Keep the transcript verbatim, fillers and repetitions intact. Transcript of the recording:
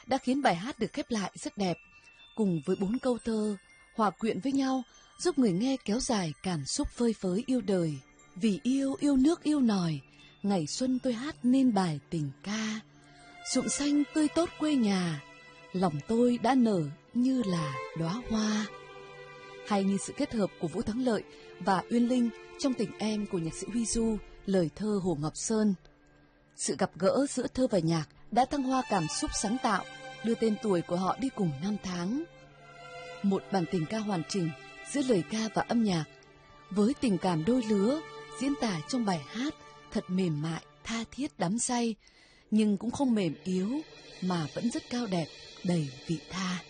đã khiến bài hát được khép lại rất đẹp, cùng với bốn câu thơ hòa quyện với nhau, giúp người nghe kéo dài cảm xúc phơi phới yêu đời. Vì yêu, yêu nước, yêu nòi, ngày xuân tôi hát nên bài tình ca. Ruộng xanh tươi tốt quê nhà, lòng tôi đã nở như là đóa hoa. Hay như sự kết hợp của Vũ Thắng Lợi và Uyên Linh trong Tình Em của nhạc sĩ Huy Du, lời thơ Hồ Ngọc Sơn. Sự gặp gỡ giữa thơ và nhạc đã thăng hoa cảm xúc sáng tạo, đưa tên tuổi của họ đi cùng năm tháng. Một bản tình ca hoàn chỉnh giữa lời ca và âm nhạc, với tình cảm đôi lứa diễn tả trong bài hát thật mềm mại, tha thiết, đắm say, nhưng cũng không mềm yếu mà vẫn rất cao đẹp, đầy vị tha.